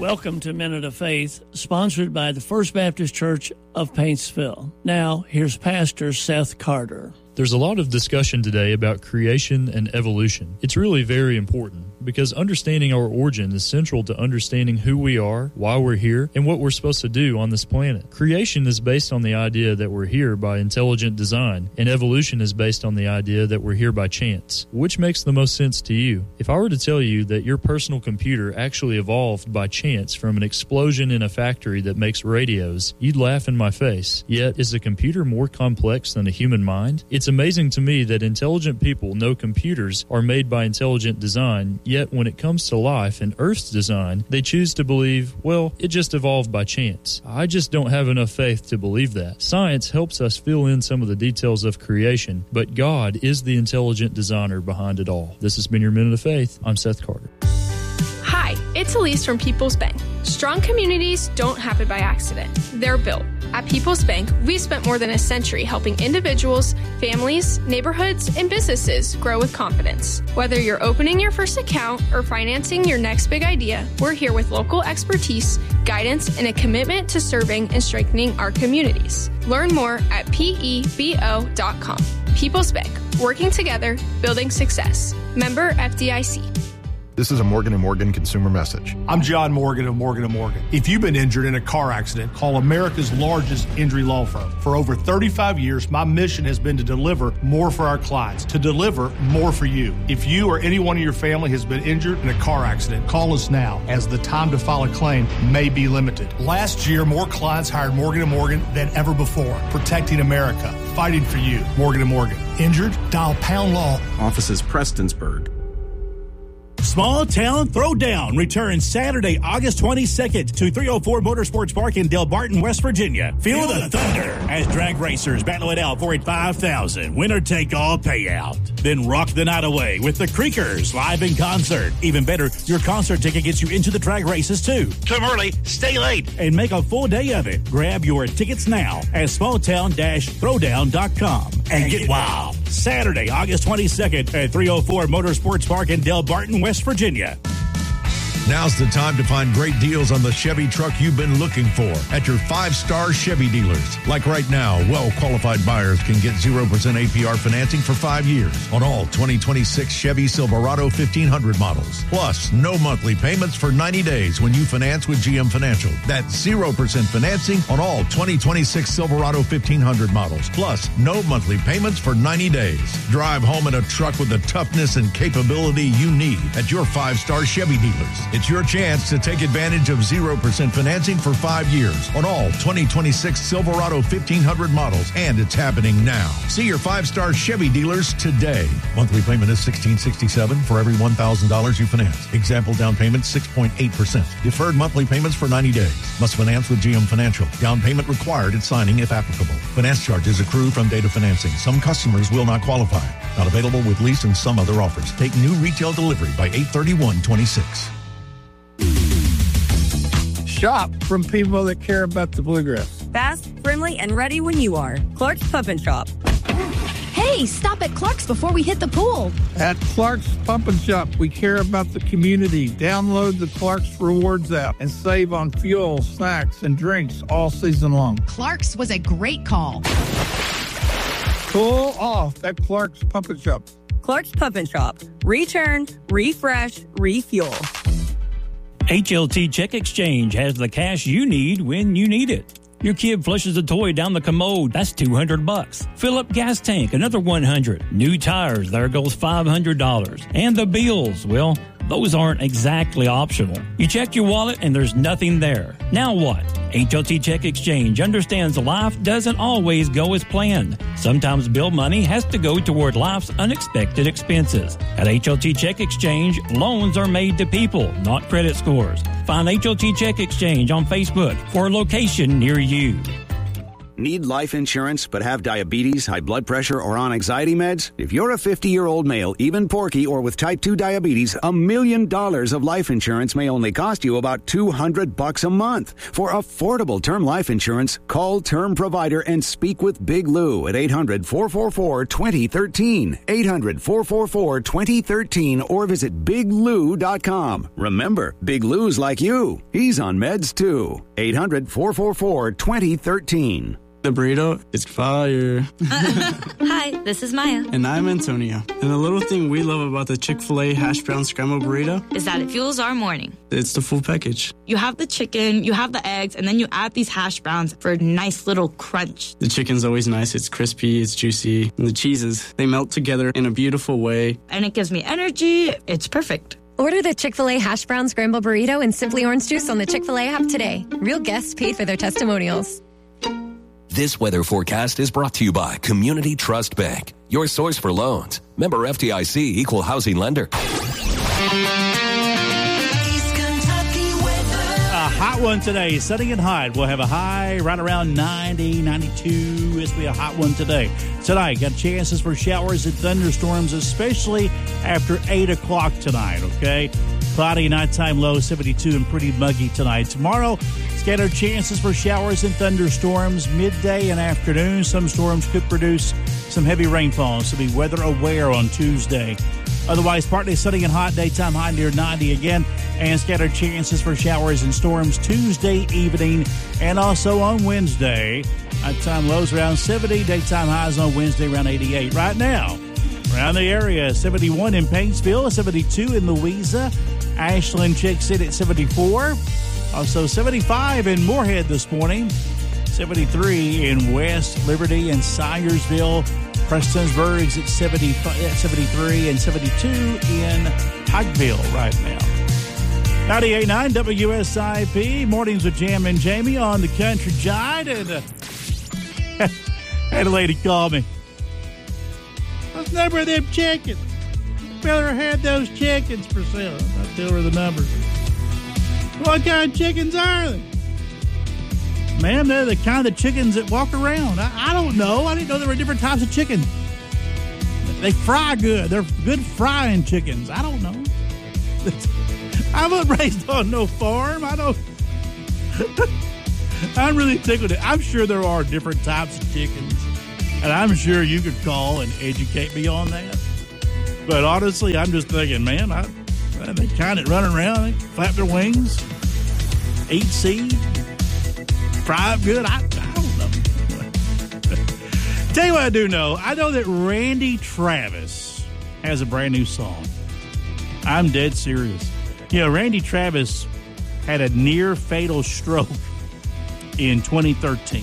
Welcome to Minute of Faith, sponsored by the First Baptist Church of Paintsville. Now, here's Pastor Seth Carter. There's a lot of discussion today about creation and evolution. It's really very important because understanding our origin is central to understanding who we are, why we're here, and what we're supposed to do on this planet. Creation is based on the idea that we're here by intelligent design, and evolution is based on the idea that we're here by chance. Which makes the most sense to you? If I were to tell you that your personal computer actually evolved by chance from an explosion in a factory that makes radios, you'd laugh in my face. Yet, is a computer more complex than a human mind? It's amazing to me that intelligent people know computers are made by intelligent design, yet when it comes to life and Earth's design, they choose to believe, well, it just evolved by chance. I just don't have enough faith to believe that. Science helps us fill in some of the details of creation, but God is the intelligent designer behind it all. This has been your Minute of Faith. I'm Seth Carter. Hi, it's Elise from People's Bank. Strong communities don't happen by accident. They're built. At People's Bank, we've spent more than a century helping individuals, families, neighborhoods, and businesses grow with confidence. Whether you're opening your first account or financing your next big idea, we're here with local expertise, guidance, and a commitment to serving and strengthening our communities. Learn more at pebo.com. People's Bank, working together, building success. Member FDIC. This is a Morgan & Morgan consumer message. I'm John Morgan of Morgan & Morgan. If you've been injured in a car accident, call America's largest injury law firm. For over 35 years, my mission has been to deliver more for our clients, to deliver more for you. If you or anyone in your family has been injured in a car accident, call us now, as the time to file a claim may be limited. Last year, more clients hired Morgan & Morgan than ever before, protecting America, fighting for you. Morgan & Morgan. Injured? Dial Pound Law. Offices Prestonsburg. Small Town Throwdown returns Saturday, August 22nd to 304 Motorsports Park in Del Barton, West Virginia. Feel the thunder as drag racers battle it out for a $5,000 winner-take-all payout. Then rock the night away with the Creekers live in concert. Even better, your concert ticket gets you into the drag races too. Come early, stay late, and make a full day of it. Grab your tickets now at smalltown-throwdown.com and get wild. Saturday, August 22nd at 304 Motorsports Park in Del Barton, West Virginia. Now's the time to find great deals on the Chevy truck you've been looking for at your 5-star Chevy dealers. Like right now, well-qualified buyers can get 0% APR financing for 5 years on all 2026 Chevy Silverado 1500 models. Plus, no monthly payments for 90 days when you finance with GM Financial. That's 0% financing on all 2026 Silverado 1500 models. Plus, no monthly payments for 90 days. Drive home in a truck with the toughness and capability you need at your 5-star Chevy dealers. It's your chance to take advantage of 0% financing for 5 years on all 2026 Silverado 1500 models, and it's happening now. See your 5-star Chevy dealers today. Monthly payment is $1,667 for every $1,000 you finance. Example down payment 6.8%. Deferred monthly payments for 90 days. Must finance with GM Financial. Down payment required at signing if applicable. Finance charges accrue from date of financing. Some customers will not qualify. Not available with lease and some other offers. Take new retail delivery by 8/31/26. Shop from people that care about the bluegrass. Fast, friendly, and ready when you are. Clark's Pump and Shop. Hey, stop at Clark's before we hit the pool. At Clark's Pump and Shop, we care about the community. Download the Clark's Rewards app and save on fuel, snacks, and drinks all season long. Clark's was a great call. Cool off at Clark's Pump and Shop. Clark's Pump and Shop. Return, refresh, refuel. HLT Check Exchange has the cash you need when you need it. Your kid flushes a toy down the commode, that's $200. Fill up gas tank, another $100. New tires, there goes $500. And the bills, well, those aren't exactly optional. You check your wallet and there's nothing there. Now what? HLT Check Exchange understands life doesn't always go as planned. Sometimes bill money has to go toward life's unexpected expenses. At HLT Check Exchange, loans are made to people, not credit scores. Find HLT Check Exchange on Facebook for a location near you. Need life insurance but have diabetes, high blood pressure, or on anxiety meds? If you're a 50-year-old male, even porky, or with type 2 diabetes, $1 million of life insurance may only cost you about $200 a month. For affordable term life insurance, call Term Provider and speak with Big Lou at 800-444-2013. 800-444-2013 or visit biglou.com. Remember, Big Lou's like you. He's on meds too. 800-444-2013. The burrito is fire. Hi, this is Maya. And I'm Antonio. And the little thing we love about the Chick-fil-A hash brown scrambled burrito is that it fuels our morning. It's the full package. You have the chicken, you have the eggs, and then you add these hash browns for a nice little crunch. The chicken's always nice. It's crispy, it's juicy. And the cheeses, they melt together in a beautiful way. And it gives me energy. It's perfect. Order the Chick-fil-A hash brown scrambled burrito and Simply Orange Juice on the Chick-fil-A app today. Real guests paid for their testimonials. This weather forecast is brought to you by Community Trust Bank, your source for loans. Member FDIC, equal housing lender. A hot one today, sunny and hot. We'll have a high right around 90, 92. It's be a hot one today. Tonight, got chances for showers and thunderstorms, especially after 8 o'clock tonight, okay? Cloudy nighttime low, 72, and pretty muggy tonight. Tomorrow, scattered chances for showers and thunderstorms midday and afternoon. Some storms could produce some heavy rainfall, so be weather aware on Tuesday. Otherwise, partly sunny and hot, daytime high near 90 again, and scattered chances for showers and storms Tuesday evening and also on Wednesday. Nighttime lows around 70, daytime highs on Wednesday around 88. Right now, around the area, 71 in Paintsville, 72 in Louisa, Ashland checks in at 74. Also 75 in Moorhead this morning, 73 in West Liberty and Syersville. Prestonsburg's at 73 and 72 in Pikeville right now. 98.9 WSIP, mornings with Jam and Jamie on the Country Giant. And had a lady call me. What's the number of them chickens? Brother had those chickens for sale. I tell her the number. What kind of chickens are they? Ma'am, they're the kind of chickens that walk around. I don't know. I didn't know there were different types of chicken. They fry good. They're good frying chickens. I don't know. I wasn't raised on no farm. I don't. I'm really tickled. I'm sure there are different types of chickens, and I'm sure you could call and educate me on that. But honestly, I'm just thinking, man, they kind of run around, they flap their wings, eat seed, fry up good. I don't know. Tell you what I do know. I know that Randy Travis has a brand new song. I'm dead serious. You know, Randy Travis had a near fatal stroke in 2013.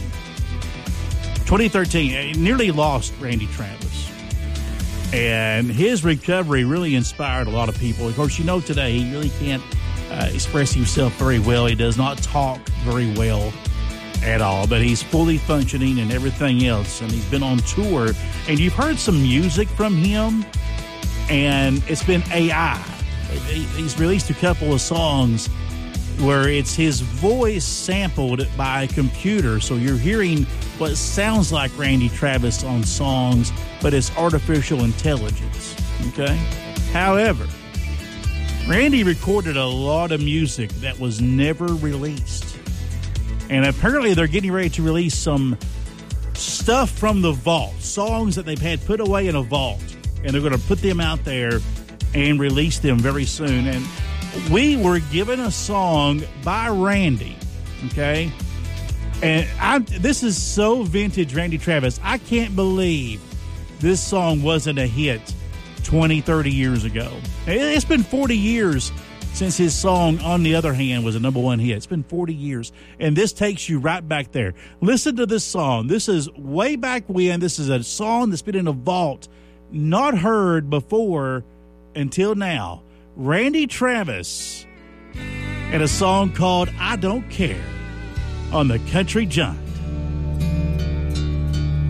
2013, nearly lost Randy Travis. And his recovery really inspired a lot of people. Of course, you know, today he really can't express himself very well. He does not talk very well at all, but he's fully functioning and everything else. And he's been on tour. And you've heard some music from him, and it's been AI. He's released a couple of songs where it's his voice sampled by a computer. So you're hearing what sounds like Randy Travis on songs, but it's artificial intelligence, okay? However, Randy recorded a lot of music that was never released. And apparently they're getting ready to release some stuff from the vault, songs that they've had put away in a vault. And they're going to put them out there and release them very soon. And we were given a song by Randy, okay? And this is so vintage Randy Travis. I can't believe this song wasn't a hit 20, 30 years ago. It's been 40 years since his song, On the Other Hand, was a number one hit. It's been 40 years. And this takes you right back there. Listen to this song. This is way back when. This is a song that's been in a vault, not heard before until now. Randy Travis and a song called I Don't Care on the Country Giant.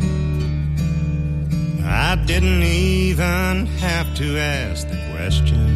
I didn't even have to ask the question.